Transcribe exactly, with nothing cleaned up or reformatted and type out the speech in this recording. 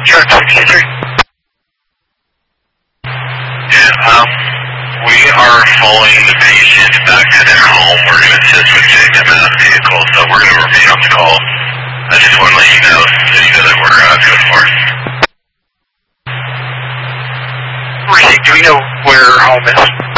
Truck sixty-three. Yeah, um, we are following the patient back to their home. We're going to assist with getting them out of the vehicle, so we're going to remain on the call. I just want to let you know, so you know that we're uh, good for it. Received, do we know where home is?